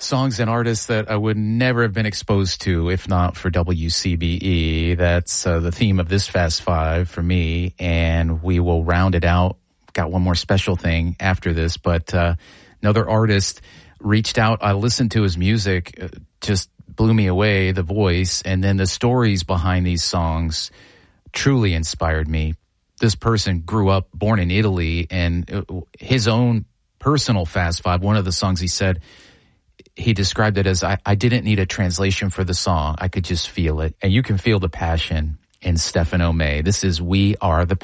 songs and artists that I would never have been exposed to if not for WCBE. That's the theme of this Fast Five for me, and we will round it out. Got one more special thing after this, but another artist reached out. I listened to his music, just blew me away, the voice, and then the stories behind these songs truly inspired me. This person grew up, born in Italy, and his own personal Fast Five, one of the songs he said, he described it as, I didn't need a translation for the song. I could just feel it. And you can feel the passion in Stefano May. This is We Are the